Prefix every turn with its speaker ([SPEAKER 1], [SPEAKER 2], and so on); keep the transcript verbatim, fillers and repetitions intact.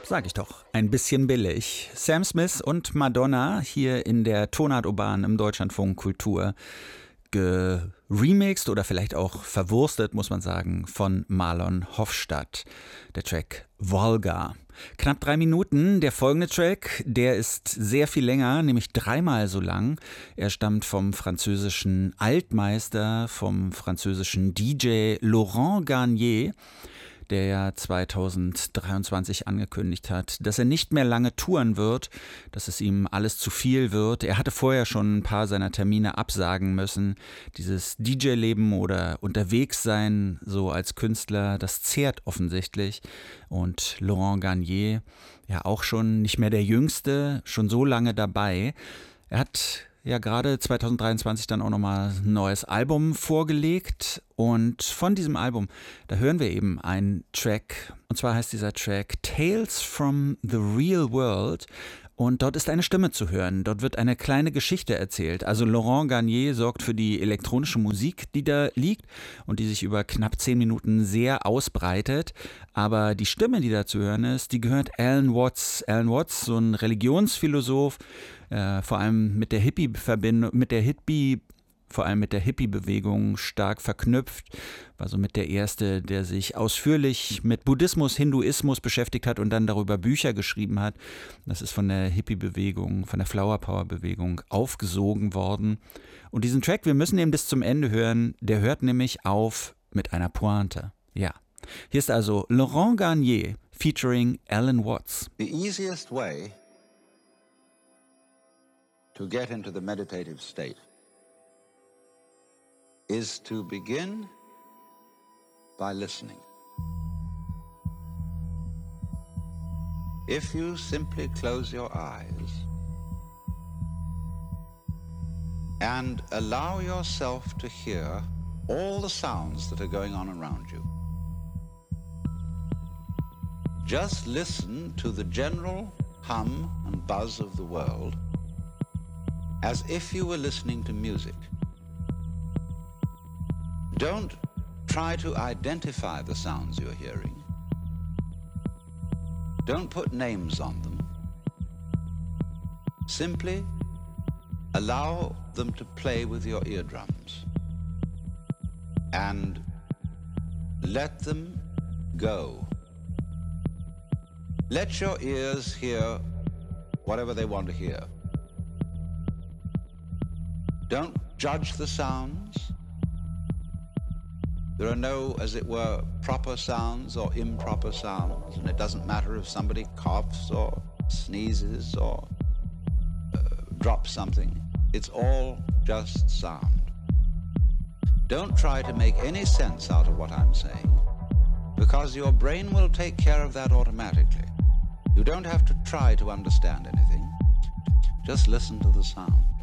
[SPEAKER 1] Sag ich doch, ein bisschen billig. Sam Smith und Madonna hier in der Tonart Urban im Deutschlandfunk Kultur geremixed oder vielleicht auch verwurstet, muss man sagen, von Marlon Hofstadt. Der Track Volga. Knapp drei Minuten. Der folgende Track, der ist sehr viel länger, nämlich dreimal so lang. Er stammt vom französischen Altmeister, vom französischen D J Laurent Garnier, der ja zweitausenddreiundzwanzig angekündigt hat, dass er nicht mehr lange touren wird, dass es ihm alles zu viel wird. Er hatte vorher schon ein paar seiner Termine absagen müssen. Dieses D J-Leben oder unterwegs sein, so als Künstler, das zehrt offensichtlich. Und Laurent Garnier, ja auch schon nicht mehr der Jüngste, schon so lange dabei. Er hat ja gerade zweitausenddreiundzwanzig dann auch nochmal ein neues Album vorgelegt und von diesem Album, da hören wir eben einen Track und zwar heißt dieser Track Tales from the Real World und dort ist eine Stimme zu hören, dort wird eine kleine Geschichte erzählt. Also Laurent Garnier sorgt für die elektronische Musik, die da liegt und die sich über knapp zehn Minuten sehr ausbreitet, aber die Stimme, die da zu hören ist, die gehört Alan Watts. Alan Watts, so ein Religionsphilosoph, Äh, vor allem mit der Hippie-Verbindung, mit der Hippie, vor allem mit der Hippie-Bewegung stark verknüpft, war somit der Erste, der sich ausführlich mit Buddhismus, Hinduismus beschäftigt hat und dann darüber Bücher geschrieben hat. Das ist von der Hippie-Bewegung, von der Flower-Power-Bewegung aufgesogen worden. Und diesen Track, wir müssen ihn bis zum Ende hören, der hört nämlich auf mit einer Pointe. Ja. Hier ist also Laurent Garnier featuring Alan Watts.
[SPEAKER 2] The easiest way to get into the meditative state is to begin by listening. If you simply close your eyes and allow yourself to hear all the sounds that are going on around you, just listen to the general hum and buzz of the world as if you were listening to music. Don't try to identify the sounds you're hearing. Don't put names on them. Simply allow them to play with your eardrums and let them go. Let your ears hear whatever they want to hear. Don't judge the sounds. There are no, as it were, proper sounds or improper sounds, and it doesn't matter if somebody coughs or sneezes or uh, drops something. It's all just sound. Don't try to make any sense out of what I'm saying, because your brain will take care of that automatically. You don't have to try to understand anything. Just listen to the sound.